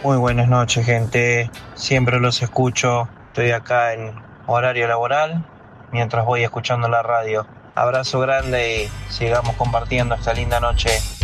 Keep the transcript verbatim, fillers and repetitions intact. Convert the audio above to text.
Muy buenas noches, gente. Siempre los escucho. Estoy acá en horario laboral mientras voy escuchando la radio. Abrazo grande y sigamos compartiendo esta linda noche.